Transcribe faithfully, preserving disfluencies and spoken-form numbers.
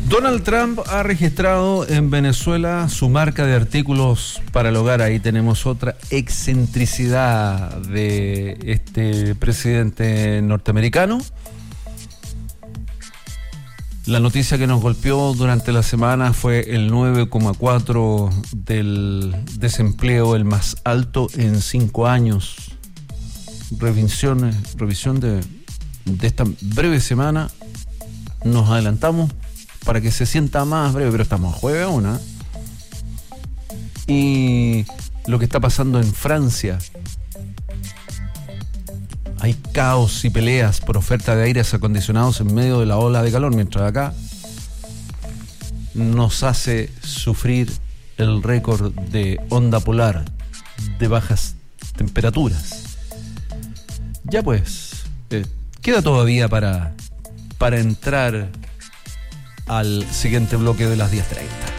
Donald Trump ha registrado en Venezuela su marca de artículos para el hogar. Ahí tenemos otra excentricidad de este presidente norteamericano. La noticia que nos golpeó durante la semana fue el nueve coma cuatro del desempleo, el más alto en cinco años. Revisión, revisión de, de esta breve semana. Nos adelantamos para que se sienta más breve, pero estamos a jueves aún, ¿eh? Y lo que está pasando en Francia. Hay caos y peleas por oferta de aires acondicionados en medio de la ola de calor, mientras acá nos hace sufrir el récord de onda polar de bajas temperaturas. Ya pues, eh, queda todavía para, para entrar al siguiente bloque de las diez treinta.